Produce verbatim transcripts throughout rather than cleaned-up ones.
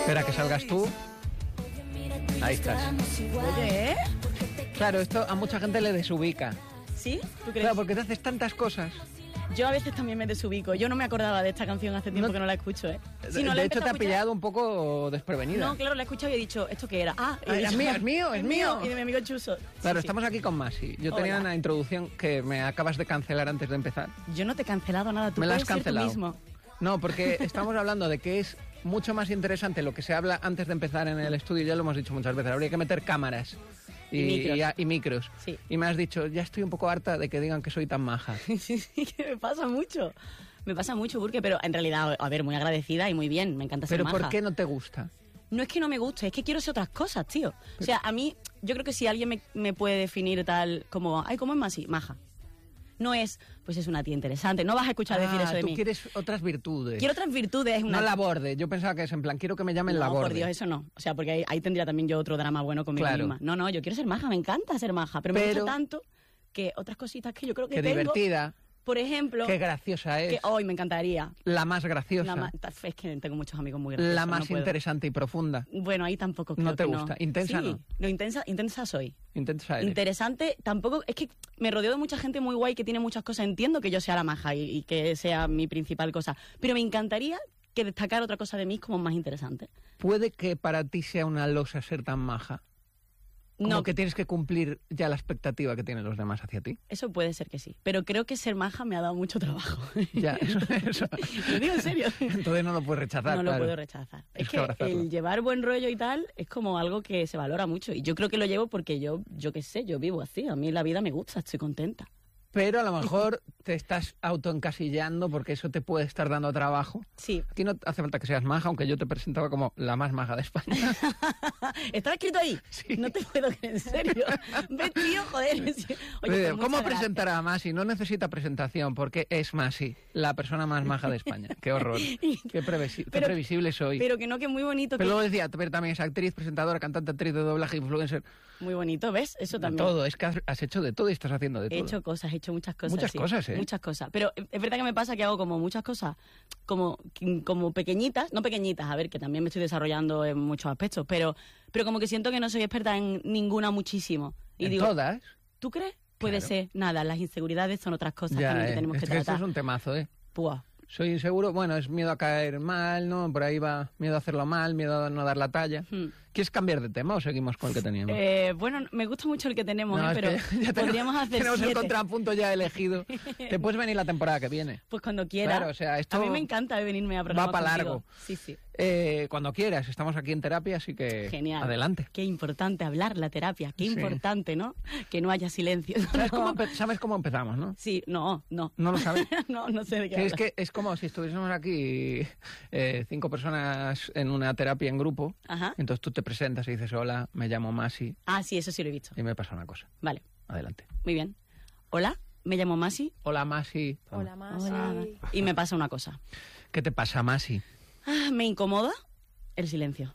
Espera que salgas tú. Ahí estás. Oye, ¿eh? Claro, esto a mucha gente le desubica. ¿Sí? ¿Tú crees? Claro, porque te haces tantas cosas. Yo a veces también me desubico. Yo no me acordaba de esta canción hace tiempo No, que no la escucho, ¿eh? Sí, no, de hecho te ha pillado un poco desprevenida. No, claro, la he escuchado y he dicho, ¿esto qué era? Ah, ah es mío, es mío, es mío. Y de mi amigo Chuso. Claro, sí, estamos sí. aquí con Masi. Yo Hola. tenía una introducción que me acabas de cancelar antes de empezar. Yo no te he cancelado nada, tú me la puedes has cancelado. ser tú mismo. No, porque estamos hablando de que es mucho más interesante lo que se habla antes de empezar en el estudio, ya lo hemos dicho muchas veces, habría que meter cámaras y, Y micros. y, a- y micros. Sí. Y me has dicho, ya estoy un poco harta de que digan que soy tan maja. Sí, sí, que me pasa mucho. Me pasa mucho, Burke, pero en realidad, a ver, muy agradecida y muy bien, me encanta ser Pero maja. ¿por qué no te gusta? No es que no me guste, es que quiero ser otras cosas, tío. O sea, a mí, yo creo que si alguien me, me puede definir tal como, ay, ¿cómo es Masi? Maja. No es, pues es una tía interesante, no vas a escuchar decir Ah, eso de tú mí. quieres otras virtudes. Quiero otras virtudes, una... No la borde. Yo pensaba que es en plan, quiero que me llamen no, la borde. por Dios, eso no. O sea, porque ahí, ahí tendría también yo otro drama bueno conmigo Claro. misma. No, no, yo quiero ser maja, me encanta ser maja, pero, me Pero- gusta tanto que otras cositas que yo creo que Qué tengo... divertida, Por ejemplo... qué graciosa es. Que hoy me encantaría. La más graciosa. La ma- es que tengo muchos amigos muy graciosos. La no más puedo. interesante y profunda. Bueno, ahí tampoco creo No te que gusta. Intensa sí, no. no, intensa, intensa soy. Intensa eres. Interesante, tampoco, es que me rodeo de mucha gente muy guay que tiene muchas cosas. Entiendo que yo sea la maja y, y que sea mi principal cosa, pero me encantaría que destacar otra cosa de mí como más interesante. Puede que para ti sea una losa ser tan maja. Como No, que tienes que cumplir ya la expectativa que tienen los demás hacia ti. eso puede ser que sí, pero creo que ser maja me ha dado mucho trabajo. Ya, eso, eso. Lo digo en serio. Entonces no lo puedes rechazar. No claro. lo puedo rechazar. Tienes Es que que abrazarlo. el llevar buen rollo y tal es como algo que se valora mucho. Y yo creo que lo llevo porque yo, yo qué sé, yo vivo así. A mí la vida me gusta, estoy contenta. Pero a lo mejor te estás autoencasillando porque eso te puede estar dando trabajo. Sí. Aquí no hace falta que seas maja, aunque yo te presentaba como la más maja de España. ¿Estaba escrito ahí? Sí. No te puedo creer, en serio. Ves, tío, joder. Oye, Oye, pues ¿cómo muchas presentar a Masi? No necesita presentación porque es Masi, la persona más maja de España. Qué horror. Qué, previsi- qué Pero- previsible soy. Pero que no, que muy bonito. Pero que- luego decía, pero también es actriz, presentadora, cantante, actriz de doblaje, influencer. Muy bonito, ¿ves? Eso De también. todo, es que has, has hecho de todo y estás haciendo de He todo. hecho cosas, he hecho muchas cosas. Muchas sí. cosas, ¿eh? Muchas cosas. Pero es verdad que me pasa que hago como muchas cosas, como, como pequeñitas, no pequeñitas, a ver, que también me estoy desarrollando en muchos aspectos, pero, pero como que siento que no soy experta en ninguna muchísimo. Y ¿En digo, todas? ¿tú crees? Puede Claro. ser. Nada, las inseguridades son otras cosas Ya, también que eh. tenemos es que que esto tratar. es un temazo, ¿eh? Pua. Soy inseguro, bueno, es miedo a caer mal, ¿no? Por ahí va miedo a hacerlo mal, miedo a no dar la talla. Hmm. ¿Quieres cambiar de tema o seguimos con el que teníamos? Eh, bueno, me gusta mucho el que tenemos, No, ¿eh? es pero que ya tenemos- podríamos hacer Tenemos el siete. contrapunto ya elegido. Te puedes venir la temporada que viene. Pues cuando quiera. Claro, o sea, esto a mí me encanta venirme a programar va pa' contigo. largo. Sí, sí. Eh, cuando quieras, estamos aquí en terapia, así que Genial. adelante. Qué importante hablar la terapia, qué Sí. importante, ¿no? Que no haya silencio. ¿Sabes, No. cómo, empe- ¿Sabes cómo empezamos, no? Sí, no, no. ¿No lo sabes? no, no sé de qué Que es hablas. que es como si estuviésemos aquí eh, cinco personas en una terapia en grupo. Ajá. Entonces tú te presentas y dices, hola, me llamo Masi, Ah, sí, eso sí lo he visto. y me pasa una cosa. Vale, Adelante. muy bien. Hola, me llamo Masi. Hola, Masi. Hola, Masi. Hola. Y me pasa una cosa. ¿Qué te pasa, Masi? Ah, me incomoda el silencio.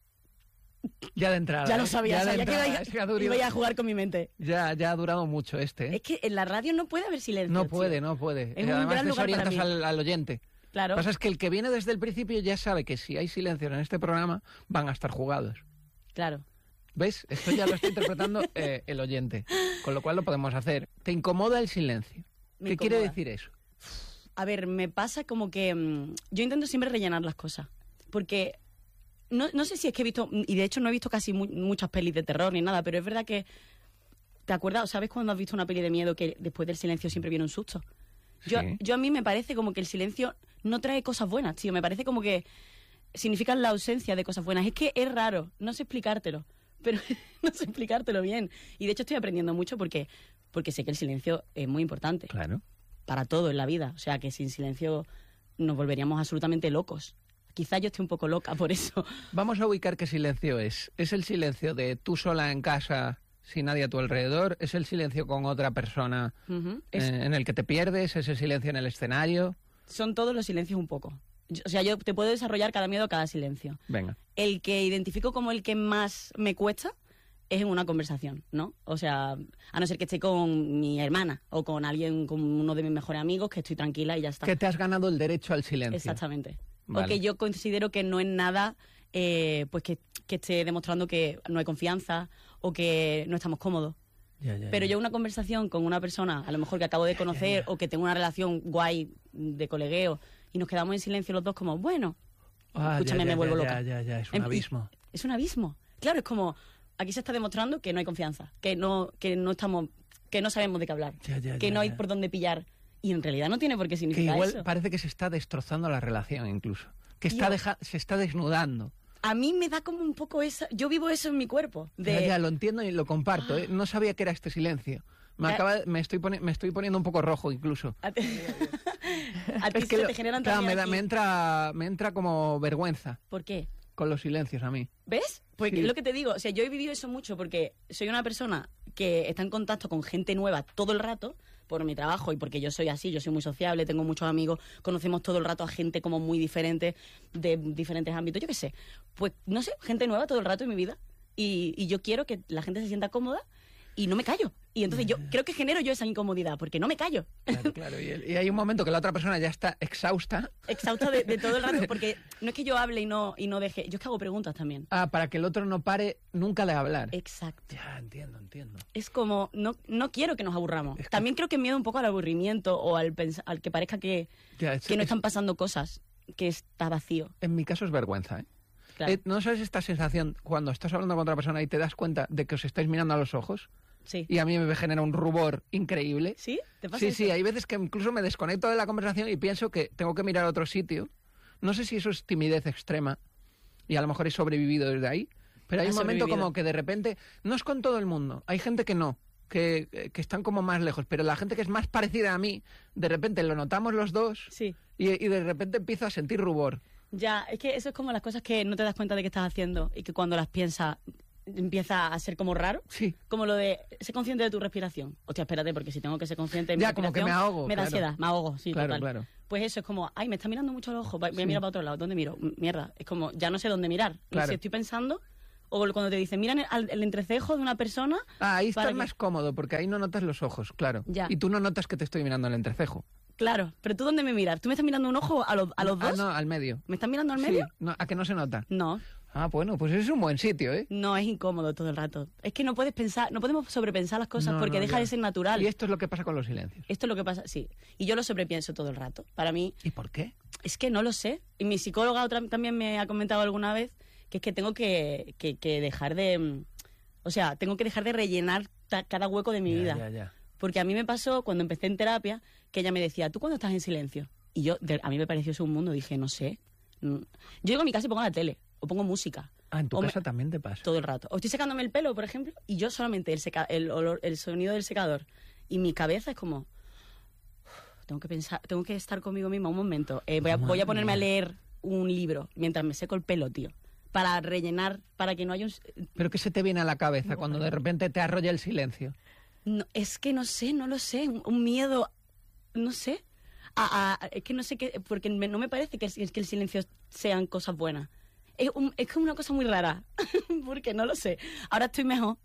Ya de entrada. Ya lo ¿eh? sabía, Ya de sabía que entrada, iba, es que ha durado- iba a jugar con mi mente. ya, ya ha durado mucho este. ¿eh? Es que en la radio no puede haber silencio. No tío. puede, no puede. Es Y un además gran lugar para desorientas mí. al, al oyente. Claro. Lo que pasa es que el que viene desde el principio ya sabe que si hay silencio en este programa van a estar jugados. Claro. ¿Ves? Esto ya lo está interpretando eh, el oyente. Con lo cual lo podemos hacer. ¿Te incomoda el silencio? Me ¿Qué quiere incomoda. decir eso? A ver, me pasa como que mm, yo intento siempre rellenar las cosas. Porque no, no sé si es que he visto, y de hecho no he visto casi mu- muchas pelis de terror ni nada, pero es verdad que, ¿te acuerdas? ¿Sabes cuando has visto una peli de miedo que después del silencio siempre viene un susto? Yo, Sí. yo a mí me parece como que el silencio no trae cosas buenas, tío. Me parece como que significa la ausencia de cosas buenas. Es que es raro, no sé explicártelo, pero no sé explicártelo bien. Y de hecho estoy aprendiendo mucho porque, porque sé que el silencio es muy importante Claro. para todo en la vida. O sea, que sin silencio nos volveríamos absolutamente locos. Quizá yo esté un poco loca por eso. Vamos a ubicar qué silencio es. ¿Es el silencio de tú sola en casa sin nadie a tu alrededor? ¿Es el silencio con otra persona Ujú. eh, Es- en el que te pierdes? ¿Es el silencio en el escenario? Son todos los silencios un poco. Yo- o sea, yo te puedo desarrollar cada miedo, cada silencio. Venga. El que identifico como el que más me cuesta es en una conversación, ¿no? O sea, a no ser que esté con mi hermana o con alguien, con uno de mis mejores amigos, que estoy tranquila y ya está. Que te has ganado el derecho al silencio. Exactamente. Vale. O que yo considero que no es nada eh, pues que, que esté demostrando que no hay confianza o que no estamos cómodos. Ya, ya, Pero ya. yo una conversación con una persona, a lo mejor que acabo de conocer, ya, ya. o que tengo una relación guay de colegueo, y nos quedamos en silencio los dos como, bueno, Ah, escúchame, ya, me ya, vuelvo ya, loca. Ya, ya, ya, es un Em- y- abismo. Es un abismo. Claro, es como, aquí se está demostrando que no hay confianza, que no, que no estamos, que no sabemos de qué hablar, Ya, ya, que ya, no hay ya. por dónde pillar. Y en realidad no tiene por qué Que significar igual eso. parece que se está destrozando la relación incluso. Que está Tío. deja- se está desnudando. A mí me da como un poco esa... Yo vivo eso en mi cuerpo. De, Ya, ya, lo entiendo y lo comparto. ¿eh? No sabía que era este silencio. Me, Ya. acaba, me, estoy poni- me estoy poniendo un poco rojo incluso. A ti, a ti Es que se lo- te generan claro, también me, da- aquí- me entra, me entra como vergüenza ¿Por qué? con los silencios a mí. ¿Ves? Pues Sí. es lo que te digo. O sea, yo he vivido eso mucho porque soy una persona que está en contacto con gente nueva todo el rato por mi trabajo y porque yo soy así, yo soy muy sociable, tengo muchos amigos, conocemos todo el rato a gente como muy diferente, de diferentes ámbitos, yo qué sé. Pues, no sé, gente nueva todo el rato en mi vida. Y, y yo quiero que la gente se sienta cómoda y no me callo. Y entonces yo creo que genero yo esa incomodidad porque no me callo. Claro, claro. Y, el- y hay un momento que la otra persona ya está exhausta. Exhausta de, de todo el rato porque no es que yo hable y no, y no deje, yo es que hago preguntas también. Ah, para que el otro no pare nunca de hablar. Exacto. Ya, entiendo, entiendo. Es como, no, no quiero que nos aburramos. Es que- También creo que miedo un poco al aburrimiento o al, pens- al que parezca que, Ya, es- que no es- están pasando cosas, que está vacío. en mi caso es vergüenza, ¿eh? Claro. Eh, ¿No sabes esta sensación cuando estás hablando con otra persona y te das cuenta de que os estáis mirando a los ojos? Sí. Y a mí me genera un rubor increíble. ¿Sí? ¿Te pasa Sí, eso? sí, hay veces que incluso me desconecto de la conversación y pienso que tengo que mirar a otro sitio. No sé si eso es timidez extrema y a lo mejor he sobrevivido desde ahí, pero hay Has un momento sobrevivido. como que de repente, no es con todo el mundo, hay gente que no, que, que están como más lejos, pero la gente que es más parecida a mí, de repente lo notamos los dos Sí. y, y de repente empiezo a sentir rubor. Ya, es que eso es como las cosas que no te das cuenta de que estás haciendo y que cuando las piensas empieza a ser como raro. Sí. Como lo de ser consciente de tu respiración. Hostia, espérate, porque si tengo que ser consciente de mi Ya, como que respiración, me ahogo, me da claro. ansiedad, me ahogo, sí, Claro, total. claro. Pues eso es como, ay, me está mirando mucho los ojos, voy a Sí. mirar para otro lado. ¿Dónde miro? M- Mierda. Es como, ya no sé dónde mirar. No Claro. sé si estoy pensando, o cuando te dicen, mira el, el entrecejo de una persona. Ah, ahí para estás que- más cómodo porque ahí no notas los ojos, claro. Ya. Y tú no notas que te estoy mirando el entrecejo. Claro, pero ¿tú dónde me miras? ¿Tú me estás mirando un ojo a, los a los Ah, dos? no, al medio. ¿Me estás mirando al Sí, medio? no, ¿a que no se nota? No, Ah, bueno, pues ese es un buen sitio, ¿eh? no, es incómodo todo el rato. Es que no puedes pensar, no podemos sobrepensar las cosas No, porque no, deja ya. de ser natural. Y esto es lo que pasa con los silencios. Esto es lo que pasa, sí. Y yo lo sobrepienso todo el rato. Para mí, ¿Y por qué? es que no lo sé. Y mi psicóloga otra, también me ha comentado alguna vez que es que tengo que, que, que dejar de... mm, O sea, tengo que dejar de rellenar ta- cada hueco de mi Ya, vida. ya, ya. Porque a mí me pasó cuando empecé en terapia que ella me decía, ¿tú cuándo estás en silencio? Y yo, de- a mí me pareció eso un mundo. Dije, no sé. Mm. Yo llego a mi casa y pongo la tele o pongo música Ah, en tu O me- casa también te pasa. todo el rato. O estoy secándome el pelo, por ejemplo, y yo solamente el, seca- el, olor, el sonido del secador y mi cabeza es como... "Uf, tengo que pensar, tengo que estar conmigo misma un momento. Eh, voy, a, voy a ponerme a leer un libro mientras me seco el pelo, tío. Para rellenar, para que no haya un... ¿Pero qué se te viene a la cabeza cuando de repente te arrolla el silencio? No, es que no sé, no lo sé. Un, un miedo, no sé. A, a- es que no sé qué, porque me- no me parece que el, que el silencio sean cosas buenas. Es, un- es como una cosa muy rara, porque no lo sé. Ahora estoy mejor.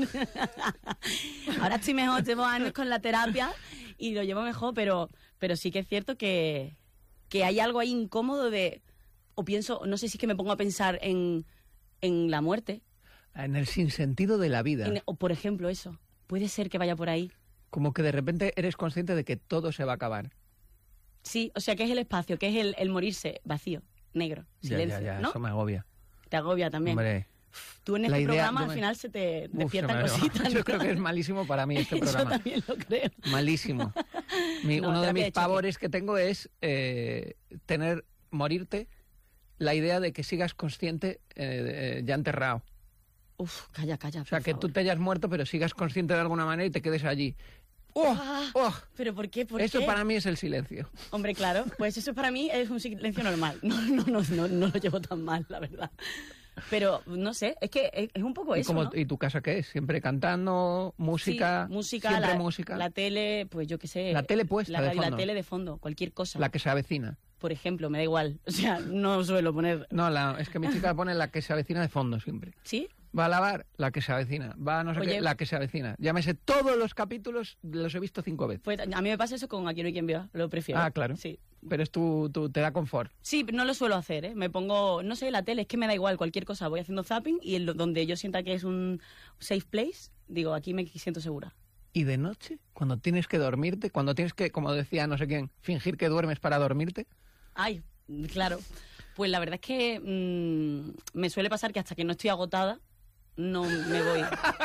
Ahora estoy mejor, llevo años con la terapia y lo llevo mejor, pero, pero sí que es cierto que, que hay algo ahí incómodo de... O pienso, no sé si es que me pongo a pensar en, en la muerte. En el sinsentido de la vida. en- o por ejemplo eso. Puede ser que vaya por ahí. Como que de repente eres consciente de que todo se va a acabar. Sí, o sea, que es el espacio, que es el, el morirse vacío, negro, Ya, silencio, ya, ya, ¿no? eso me agobia. Te agobia también. Hombre, Tú en la este idea- programa yo al me- final se te uf, despiertan se me- cositas. Yo ¿no? creo que es malísimo para mí este Yo programa. también lo creo. Malísimo. Mi- No, uno de terapia mis de choque. pavores que tengo es eh, tener, morirte, la idea de que sigas consciente eh, eh, ya enterrado. Uf, calla, calla. O sea, que tú te hayas muerto, pero sigas consciente de alguna manera y te quedes allí. ¡Oh! Ah, ¡Oh! ¿Pero por qué? ¿Por Eso qué? para mí es el silencio. Hombre, claro, pues eso para mí es un silencio normal. No, no, no, no, no lo llevo tan mal, la verdad. Pero, no sé, es que es, es un poco ¿Y, eso, cómo- ¿no? ¿Y tu casa qué es? ¿Siempre cantando? ¿Música? Sí, música, ¿Siempre la, música? la tele, pues yo qué sé. La tele puesta la, de radio, la fondo. tele de fondo, cualquier cosa. La que se avecina. Por ejemplo, me da igual. O sea, no suelo poner... No, la, es que mi chica pone la que se avecina de fondo siempre. ¿Sí? Va a lavar, la que se avecina. Va a no sé Oye, qué, la que se avecina. Llámese todos los capítulos, los he visto cinco veces. Pues a mí me pasa eso con Aquí no hay quien viva, lo prefiero. Ah, claro. Sí. Pero es tu, tu, te da confort. Sí, no lo suelo hacer, ¿eh? Me pongo, no sé, la tele, es que me da igual cualquier cosa. Voy haciendo zapping y en lo- donde yo sienta que es un safe place, digo, aquí me siento segura. Y de noche, cuando tienes que dormirte, cuando tienes que, como decía no sé quién, fingir que duermes para dormirte. Ay, claro. Pues la verdad es que mmm, me suele pasar que hasta que no estoy agotada, no me voy.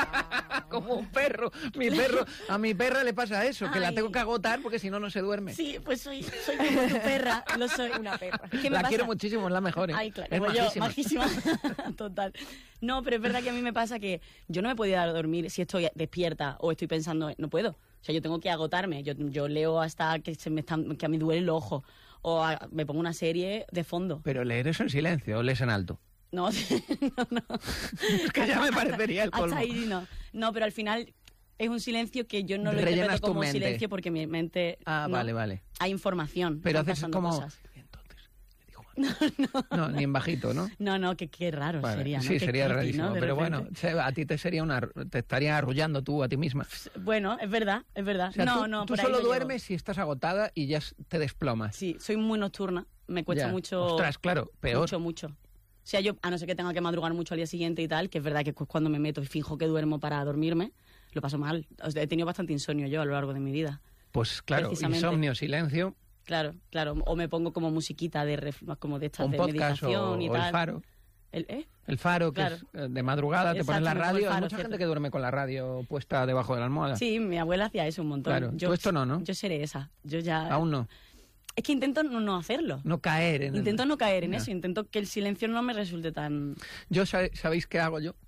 Como un perro. Mi perro, a mi perra le pasa eso, que la Ay. tengo que agotar porque si no, no se duerme. Sí, pues soy, soy como tu perra, lo soy. Una perra. ¿Qué me La pasa? quiero muchísimo, es la mejor. ¿eh? Ay, claro, Es como yo, majísima. majísima. Total. No, pero es verdad que a mí me pasa que yo no me puedo ir a dormir si estoy despierta o estoy pensando, no puedo. O sea, yo tengo que agotarme. Yo, yo leo hasta que se me están, que a mí duele el ojo. O a- me pongo una serie de fondo. Pero leer eso en silencio o lees en alto. No, no, no. Es que ya me parecería el colmo. Hasta ahí no. No, pero al final es un silencio que yo no lo Rellenas interpreto tu como mente. silencio porque mi mente... Ah, no. vale, vale. Hay información. Pero están haces pasando como... cosas. Y entonces le dijo algo. No, ni en bajito, ¿no? No, no, que qué raro Vale. sería, ¿no? Sí, Qué sería creepy, rarísimo. ¿no? De Pero repente. bueno, se- a ti te sería una, te estaría arrullando tú a ti misma. Bueno, es verdad, es verdad. O sea, no, tú, no, tú por ahí solo lo llevo. duermes si estás agotada y ya s- te desplomas. Sí, soy muy nocturna. Me cuesta Ya. mucho. Ostras, claro, peor. Mucho, mucho. O sea, yo, a no ser que tenga que madrugar mucho al día siguiente y tal, que es verdad que cu- cuando me meto y finjo que duermo para dormirme, lo paso mal. O sea, he tenido bastante insomnio yo a lo largo de mi vida. Pues claro, Precisamente. insomnio, silencio, Claro, claro. O me pongo como musiquita de ref- como de estas un de podcast o, meditación y o tal. el faro. El, ¿eh? El faro, que Claro. es eh, de madrugada, te Exacto, pones la me pongo el radio. Hay faro, mucha cierto. gente que duerme con la radio puesta debajo de la almohada. Sí, mi abuela hacía eso un montón. Claro, tú esto no, ¿no? Yo seré esa. Yo ya... Aún no. Es que intento no, no hacerlo. No caer en el- Intento no caer en Ya. eso. Intento que el silencio no me resulte tan... Yo, sabe- ¿sabéis qué hago yo?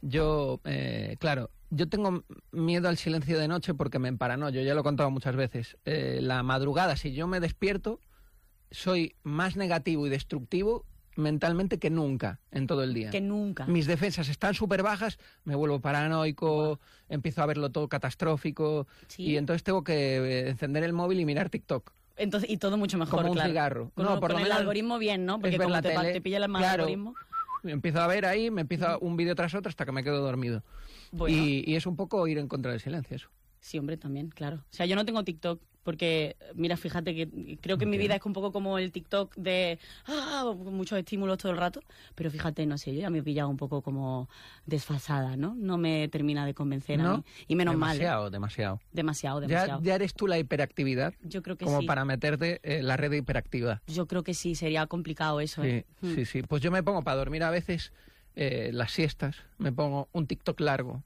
Yo, eh, claro, yo tengo miedo al silencio de noche porque me emparanoyo, ya lo he contado muchas veces. Eh, la madrugada, si yo me despierto, soy más negativo y destructivo mentalmente que nunca en todo el día. Que nunca. Mis defensas están súper bajas, me vuelvo paranoico, empiezo a verlo todo catastrófico Sí. y entonces tengo que eh, encender el móvil y mirar TikTok. Entonces, y todo mucho mejor, Como un claro. cigarro. Con, No, por con lo el menos algoritmo bien, ¿no? Porque es ver como la te, pa- tele. te pilla el mal Claro. algoritmo... Empiezo a ver ahí, me empiezo un vídeo tras otro hasta que me quedo dormido. Bueno, Y, y es un poco ir en contra del silencio eso. sí, hombre, también, claro. O sea, yo no tengo TikTok porque, mira, fíjate que creo que mi Ok. vida es un poco como el TikTok de ah, muchos estímulos todo el rato, pero fíjate, no sé, yo ya me he pillado un poco como desfasada, ¿no? No me termina de convencer a ¿No? mí. Y menos mal, ¿eh? Demasiado, demasiado. Demasiado, Ya, demasiado. ya eres tú la hiperactividad Yo creo que como sí. para meterte en la red de hiperactiva. Yo creo que sí, sería complicado eso, Sí, ¿eh? Mm. sí, sí. Pues yo me pongo para dormir a veces eh, las siestas, me pongo un TikTok largo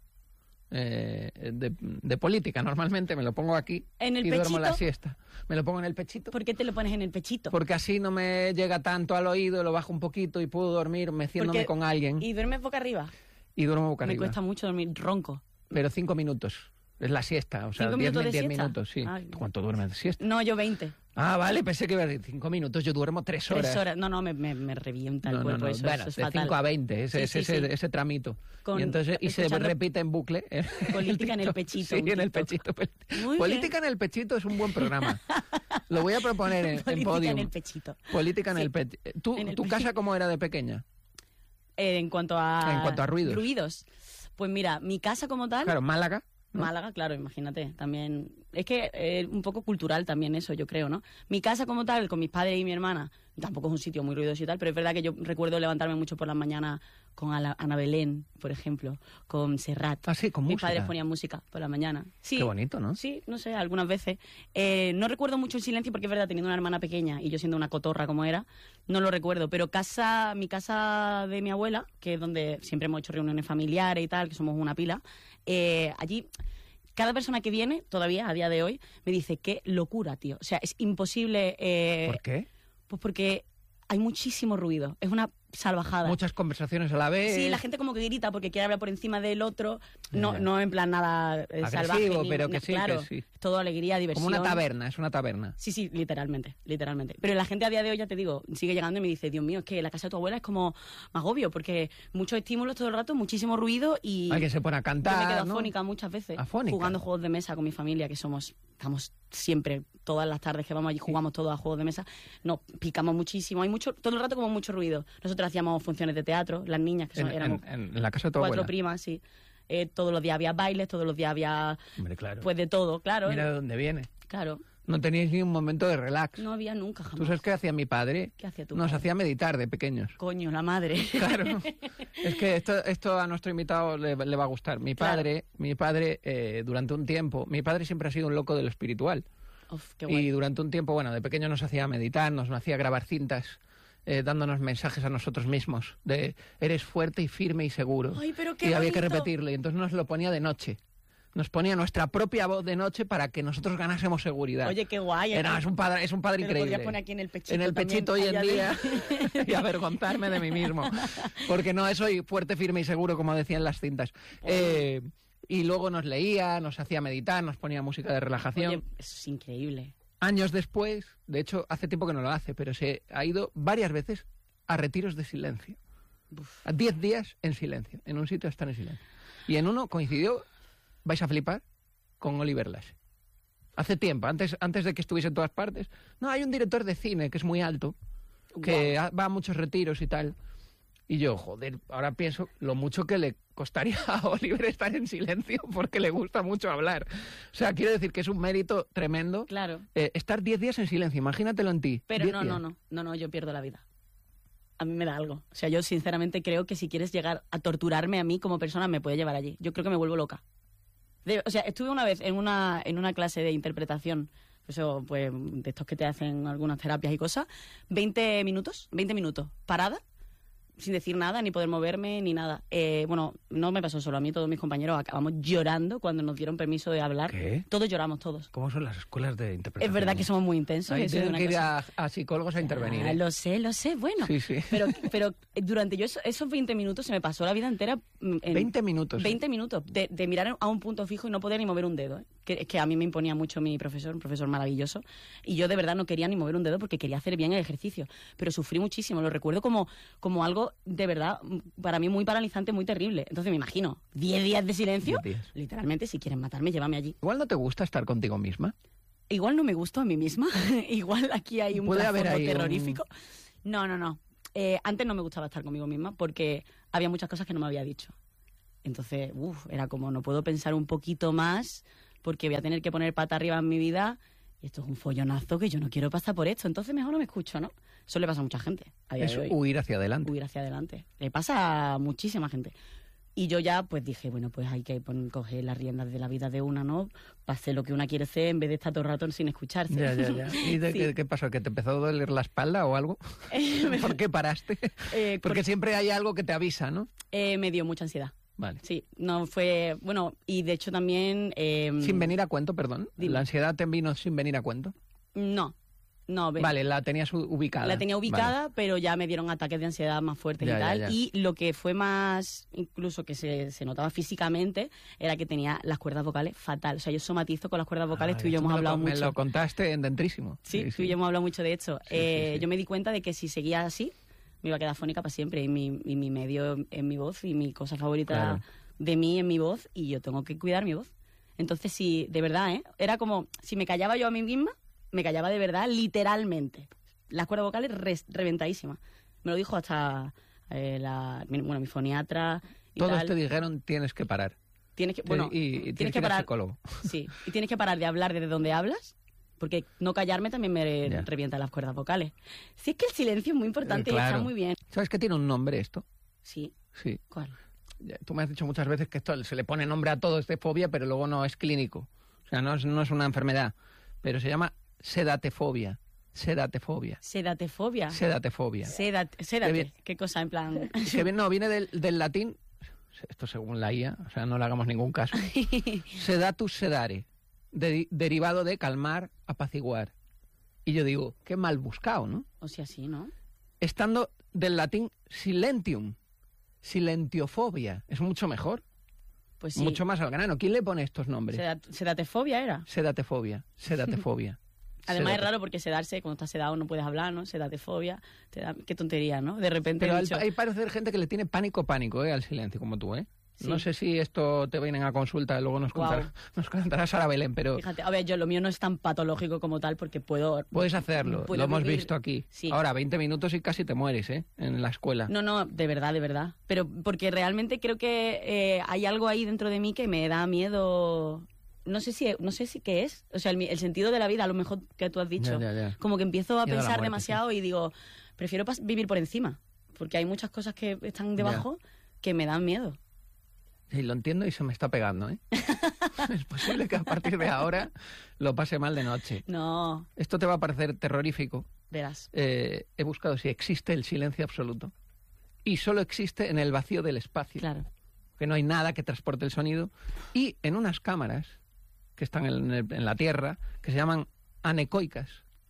eh, de, de política. Normalmente me lo pongo aquí ¿En el y duermo la pechito? siesta. Me lo pongo en el pechito. ¿Por qué te lo pones en el pechito? Porque así no me llega tanto al oído, lo bajo un poquito y puedo dormir meciéndome Porque- con alguien y, ¿Y duermes boca arriba? duermo boca Me arriba. cuesta mucho dormir ronco. Pero cinco minutos. Es la siesta, o sea, ¿Cinco diez, minutos de diez siesta? minutos, sí. Ay. ¿Tú ¿Cuánto duermes de siesta? No, yo veinte. Ah, vale, pensé que iba a decir cinco minutos. Yo duermo tres horas. Tres horas. No, no, me, me, me revienta el No, no, cuerpo. no. Eso, Bueno, eso es de fatal. cinco a veinte, ese, Sí, ese, sí, ese, sí. ese tramito. Con- y entonces y se escuchando repite en bucle. ¿eh? Política en el TikTok. pechito, Sí, un en el TikTok. pechito. Muy Política en el pechito es un buen programa. Lo voy a proponer en, en Política Podium. en el pechito. Política en Sí, el pechito. ¿Tú, en el ¿Tu pechito. casa cómo era de pequeña? Eh, en cuanto a... En cuanto a ruidos. Ruidos. Pues mira, mi casa como tal... Claro, Málaga. ¿no? Málaga, claro, imagínate, también... Es que es un poco cultural también eso, yo creo, ¿no? Mi casa como tal, con mis padres y mi hermana, tampoco es un sitio muy ruidoso y tal, pero es verdad que yo recuerdo levantarme mucho por las mañanas con Ala- Ana Belén, por ejemplo, con Serrat. Ah, sí, con Mis música. padres ponían música por la mañana. Sí, Qué bonito, ¿no? Sí, no sé, algunas veces. Eh, no recuerdo mucho el silencio porque es verdad, teniendo una hermana pequeña y yo siendo una cotorra como era, no lo recuerdo. Pero casa, mi casa de mi abuela, que es donde siempre hemos hecho reuniones familiares y tal, que somos una pila, eh, allí... Cada persona que viene, todavía a día de hoy, me dice, qué locura, tío. O sea, es imposible... eh, ¿Por qué? Pues porque hay muchísimo ruido. Es una salvajada. Muchas conversaciones a la vez. Sí, la gente como que grita porque quiere hablar por encima del otro. No, Ya. no en plan nada eh, Agresivo, salvaje. ni- pero que ni- sí, que claro, sí. todo alegría, diversión. Como una taberna, es una taberna. Sí, sí, literalmente, literalmente. Pero la gente a día de hoy, ya te digo, sigue llegando y me dice, Dios mío, es que la casa de tu abuela es como más agobio, porque muchos estímulos todo el rato, muchísimo ruido y... Hay que se pone a yo cantar, me quedo ¿no? afónica muchas veces, Afónica. jugando juegos de mesa con mi familia, que somos, estamos siempre, todas las tardes que vamos allí, jugamos todos a juegos de mesa, nos picamos muchísimo, hay mucho, todo el rato como mucho ruido. Nosotros hacíamos funciones de teatro, las niñas, que son, En, éramos en, en la casa de tu cuatro abuela. primas, sí. Eh, todos los días había bailes, todos los días había, Hombre, claro. pues de todo, claro. Mira de dónde viene. Claro, No teníais ni un momento de relax. no había nunca, jamás. ¿Tú sabes qué hacía mi padre? ¿Qué hacía tu Nos padre? hacía meditar de pequeños. Coño, la madre. Claro. Es que esto, esto a nuestro invitado le, le va a gustar. Mi Claro. padre, mi padre eh, durante un tiempo, mi padre siempre ha sido un loco de lo espiritual. Uf, qué guay. Y durante un tiempo, bueno, de pequeño nos hacía meditar, nos hacía grabar cintas, eh, dándonos mensajes a nosotros mismos de eres fuerte y firme y seguro. Ay, pero qué y había que bonito. repetirlo. Y entonces nos lo ponía de noche. Nos ponía nuestra propia voz de noche para que nosotros ganásemos seguridad. Oye, qué guay. Era, es un padre, es un padre Te lo increíble. podrías poner aquí en el pechito En el también, pechito hoy en allá día de- y avergonzarme de mí mismo. Porque no soy fuerte, firme y seguro, como decían las cintas. Eh, y luego nos leía, nos hacía meditar, nos ponía música de relajación. Oye, es increíble. Años después, de hecho, hace tiempo que no lo hace, pero se ha ido varias veces a retiros de silencio. Uf. A diez días en silencio, en un sitio a estar en silencio. Y en uno coincidió, vais a flipar, con Oliver Lasse. Hace tiempo, antes, antes de que estuviese en todas partes. No, hay un director de cine que es muy alto, que ha- va a muchos retiros y tal. Y yo, joder, ahora pienso lo mucho que le costaría a Oliver estar en silencio porque le gusta mucho hablar. O sea, quiero decir que es un mérito tremendo Claro. eh, estar diez días en silencio. Imagínatelo en ti. Pero diez no, no, días. no, no, no, yo pierdo la vida. A mí me da algo. O sea, yo sinceramente creo que si quieres llegar a torturarme a mí como persona, me puede llevar allí. Yo creo que me vuelvo loca. De- o sea, estuve una vez en una, en una clase de interpretación, eso, pues, de estos que te hacen algunas terapias y cosas, veinte minutos, veinte minutos, parada, sin decir nada, ni poder moverme, ni nada. Eh, bueno, no me pasó solo a mí, todos mis compañeros acabamos llorando cuando nos dieron permiso de hablar. ¿Qué? Todos lloramos, todos. ¿Cómo son las escuelas de interpretación? Es verdad que somos muy intensos. Ahí eso es tienen una que ir cosa. a, a psicólogos a intervenir. Ah, ¿eh? lo sé, lo sé, bueno. Sí, sí. Pero, pero durante yo eso- esos veinte minutos se me pasó la vida entera. mm, En veinte minutos. ¿eh? veinte minutos de, de mirar a un punto fijo y no poder ni mover un dedo. ¿eh? Que, es que a mí me imponía mucho mi profesor, un profesor maravilloso. Y yo de verdad no quería ni mover un dedo porque quería hacer bien el ejercicio. Pero sufrí muchísimo. Lo recuerdo como, como algo de verdad, mm, para mí muy paralizante, muy terrible. Entonces me imagino, diez días de silencio. diez días. Literalmente, si quieren matarme, llévame allí. Igual no te gusta estar contigo misma. Igual no me gusto a mí misma. Igual aquí hay un Puede haber trasfondo ahí un- terrorífico. No, no, no. Eh, antes no me gustaba estar conmigo misma porque había muchas cosas que no me había dicho. Entonces, uff, era como no puedo pensar un poquito más porque voy a tener que poner pata arriba en mi vida y esto es un follonazo que yo no quiero pasar por esto. Entonces mejor no me escucho, ¿no? Eso le pasa a mucha gente a día Es de hoy. huir hacia adelante. Huir hacia adelante. Le pasa a muchísima gente. Y yo ya pues dije, bueno, pues hay que pon- coger las riendas de la vida de una, ¿no? Para hacer lo que una quiere hacer en vez de estar todo el rato sin escucharse. Ya, ya, ya. ¿Y de Sí. qué, qué pasó? ¿Que te empezó a doler la espalda o algo? ¿Por qué paraste? Eh, Porque por- siempre hay algo que te avisa, ¿no? eh, me dio mucha ansiedad. Vale. Sí, no fue... Bueno, y de hecho también... eh, Sin venir a cuento, perdón. Dime. ¿La ansiedad te vino sin venir a cuento? No, no. ve- Vale, la tenías u- ubicada. La tenía ubicada, Vale. pero ya me dieron ataques de ansiedad más fuertes Ya, y ya, tal. ya. Y lo que fue más, incluso que se, se notaba físicamente, era que tenía las cuerdas vocales fatal. O sea, yo somatizo con las cuerdas vocales, Ah, tú y yo esto hemos me lo hablado con- Me mucho. lo contaste en Dentrísimo. Sí, tú y yo hemos hablado mucho de hecho. Sí, Eh, sí, sí. Yo me di cuenta de que si seguía así, me iba a quedar fónica para siempre. Y mi, y mi medio es mi voz y mi cosa favorita Claro. de mí es mi voz y yo tengo que cuidar mi voz. Entonces, sí, de verdad, ¿eh? Era como, si me callaba yo a mí misma, me callaba de verdad, literalmente. Las cuerdas vocales re- reventadísimas. Me lo dijo hasta eh, la, mi- bueno, mi foniatra y Todos tal. te dijeron tienes que parar. Tienes que, bueno, y, y tienes, tienes que ir que al parar. psicólogo. Sí, y tienes que parar de hablar desde donde hablas, porque no callarme también me Ya. revienta las cuerdas vocales. Sí, es que el silencio es muy importante Eh, y claro. está muy bien. ¿Sabes que tiene un nombre esto? Sí, Sí. ¿cuál? Ya, Tú me has dicho muchas veces que esto se le pone nombre a todo, es de fobia, pero luego no es clínico. O sea, no es, no es una enfermedad. Pero se llama sedatefobia. Sedatefobia. Sedatefobia. Sedatefobia. Sédate, sédate. bien. ¿Qué cosa? En plan... Que bien, no, viene del, del latín, esto según la I A, o sea, no le hagamos ningún caso. Sedatus sedare, de- derivado de calmar, apaciguar. Y yo digo, qué mal buscado, ¿no? O sea, sí, ¿no? Estando del latín silentium, silentiofobia, es mucho mejor, Pues sí. mucho más al grano. ¿Quién le pone estos nombres? Sedat- sedatefobia era. Sedatefobia, sedatefobia. Además Sedate- es raro porque sedarse, cuando estás sedado no puedes hablar, ¿no? Sedatefobia. Te da... Qué tontería, ¿no? De repente Pero he al- dicho... hay parece gente que le tiene pánico, pánico, ¿eh? Al silencio, como tú, ¿eh? Sí. No sé si esto te vienen a consulta, luego nos Guau. contará, nos contará Sara Belén, pero Fíjate, a ver, yo lo mío no es tan patológico como tal porque puedo... puedes hacerlo, puedo lo hemos vivir- visto aquí. Sí. Ahora, veinte minutos y casi te mueres, ¿eh? En la escuela. No, no, de verdad, de verdad. Pero porque realmente creo que eh, hay algo ahí dentro de mí que me da miedo. No sé si, no sé si qué es. O sea, el, mi- el sentido de la vida, a lo mejor que tú has dicho. Ya, ya, ya. Como que empiezo a Miedo a la pensar muerte, demasiado y digo, prefiero pas- vivir por encima. Porque hay muchas cosas que están debajo que me dan miedo. Sí, lo entiendo y se me está pegando, ¿eh? Es posible que a partir de ahora lo pase mal de noche. No, Esto te va a parecer terrorífico. verás. Eh, he buscado si existe el silencio absoluto. Y solo existe en el vacío del espacio. Claro. Que no hay nada que transporte el sonido. Y en unas cámaras que están en, el- en la Tierra, que se llaman anecoicas,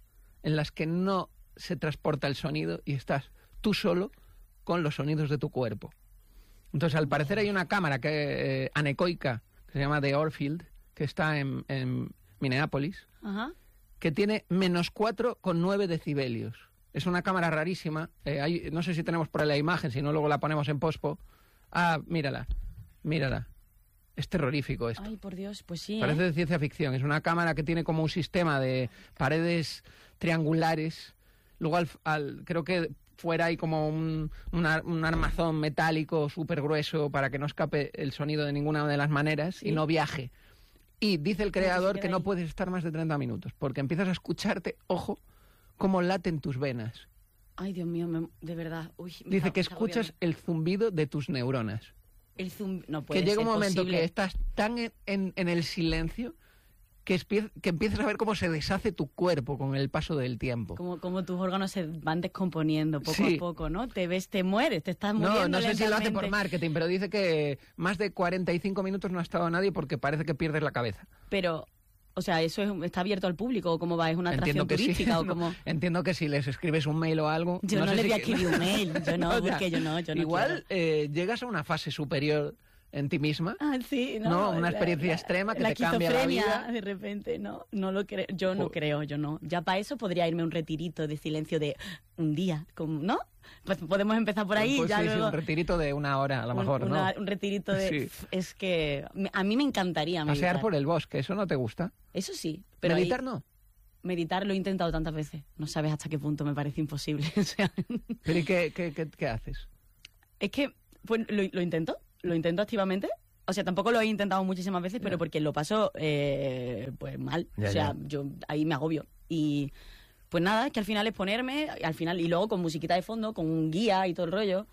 en las que no se transporta el sonido y estás tú solo con los sonidos de tu cuerpo. Entonces, al parecer hay una cámara que, eh, anecoica que se llama The Orfield, que está en, en Minneapolis, Ajá. que tiene menos cuatro coma nueve decibelios. Es una cámara rarísima. Eh, hay- no sé si tenemos por ahí la imagen, si no luego la ponemos en pospo. Ah, mírala, mírala. Es terrorífico esto. Ay, por Dios, pues sí. ¿eh? Parece de ciencia ficción. Es una cámara que tiene como un sistema de paredes triangulares. Luego, al, al- creo que fuera hay como un, un ar- un armazón metálico súper grueso para que no escape el sonido de ninguna de las maneras Sí. y no viaje. Y dice el creador queda que no ahí. puedes estar más de treinta minutos porque empiezas a escucharte, ojo, cómo laten tus venas. Ay, Dios mío, me- de verdad. Uy, me Dice está- que me está escuchas agobiando. el zumbido de tus neuronas. El zoom... No puede Que llega un ser momento posible. que estás tan en, en- en el silencio que, espie- que empiezas a ver cómo se deshace tu cuerpo con el paso del tiempo. Como, como tus órganos se van descomponiendo poco Sí. a poco, ¿no? Te ves, te mueres, te estás muriendo No, no sé si lo hace por lentamente. marketing, pero dice que más de cuarenta y cinco minutos no ha estado nadie porque parece que pierdes la cabeza. Pero, o sea, ¿eso es- está abierto al público o cómo va? ¿Es una atracción Entiendo que sí. turística o No, cómo...? entiendo que si les escribes un mail o algo... Yo no, sé le si voy a que- escribir un mail, yo no, ya. porque yo no, yo no Igual quiero. eh, llegas a una fase superior en ti misma. Ah, sí, no. No, una la- experiencia la- extrema que la te cambia la esquizofrenia, vida. de repente, no, no lo creo, yo no Jo- creo, yo no. Ya para eso podría irme a un retirito de silencio de un día, como, ¿no? Pues podemos empezar por ahí, Pues ya sí, sí, luego... un retirito de una hora, a lo un- mejor, una- ¿no? un retirito de... Sí. Es que me- a mí me encantaría meditar. Pasear por el bosque, ¿eso no te gusta? Eso sí, pero Meditar ahí- no. meditar lo he intentado tantas veces. No sabes hasta qué punto me parece imposible. O sea, ¿Pero y qué, qué, qué- qué haces? es que pues, lo, lo intento, lo intento activamente. O sea, tampoco lo he intentado muchísimas veces, pero Ya. porque lo paso eh, pues mal. Ya, o sea, ya. yo ahí me agobio. Y pues nada, que al final es ponerme, al final, y luego con musiquita de fondo, con un guía y todo el rollo.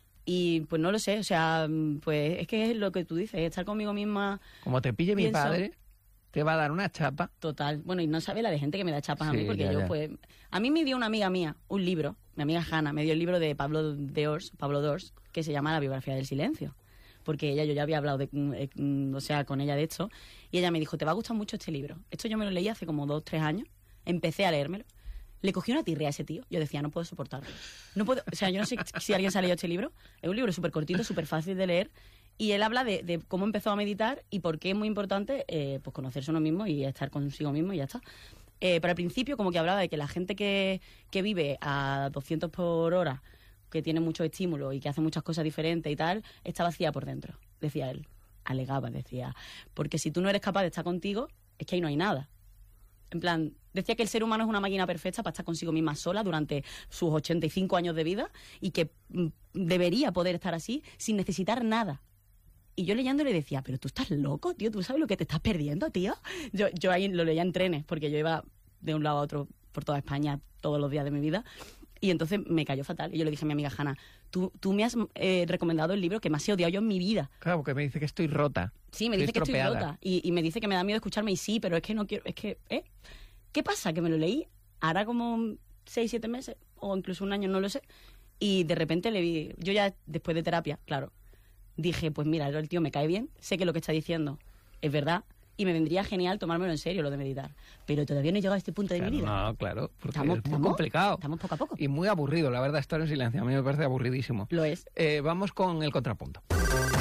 Y pues no lo sé, o sea, pues es que es lo que tú dices, estar conmigo misma Como te pille mi Pienso- padre, te va a dar una chapa. total. Bueno, y no sabe la de gente que me da chapas a Sí, mí, porque ya, yo ya. pues... A mí me dio una amiga mía un libro, mi amiga Hanna, me dio el libro de Pablo Dors, Pablo Dors, que se llama La biografía del silencio. Porque ella, yo ya había hablado, de, eh, mm, o sea, con ella de esto, y ella me dijo, te va a gustar mucho este libro. Esto yo me lo leí hace como dos, tres años, empecé a leérmelo. Le cogí una tirria a ese tío. Yo decía, no puedo soportarlo. No puedo, o sea, yo no sé si alguien se ha leído este libro. Es un libro súper cortito, súper fácil de leer. Y él habla de, de cómo empezó a meditar y por qué es muy importante eh, pues conocerse uno mismo y estar consigo mismo y ya está. Eh, pero al principio como que hablaba de que la gente que, que vive a doscientos por hora, que tiene mucho estímulo y que hace muchas cosas diferentes y tal, está vacía por dentro, decía él. Alegaba, decía. Porque si tú no eres capaz de estar contigo, es que ahí no hay nada. En plan, decía que el ser humano es una máquina perfecta para estar consigo misma sola durante sus ochenta y cinco años de vida y que mm, debería poder estar así sin necesitar nada. Y yo leyéndole decía, pero tú estás loco, tío, ¿tú sabes lo que te estás perdiendo, tío? Yo, yo ahí lo leía en trenes, porque yo iba de un lado a otro por toda España todos los días de mi vida. Y entonces me cayó fatal. Y yo le dije a mi amiga Hanna, tú, tú me has eh, recomendado el libro que más he odiado yo en mi vida. Claro, porque me dice que estoy rota. Sí, me Estoy dice que estoy estropeada. rota. Y, y me dice que me da miedo escucharme. Y sí, pero es que no quiero... Es que, ¿eh? ¿Qué pasa? Que me lo leí hará como seis, siete meses, o incluso un año, no lo sé. Y de repente le vi... Yo ya, después de terapia, claro, dije, pues mira, el tío me cae bien, sé que lo que está diciendo es verdad, y me vendría genial tomármelo en serio, lo de meditar. Pero todavía no he llegado a este punto de Claro, mi vida. no, claro, porque Estamos- es muy estamos- complicado. Estamos poco a poco. Y muy aburrido, la verdad, estar en silencio. A mí me parece aburridísimo. Lo es. Eh, vamos con el contrapunto.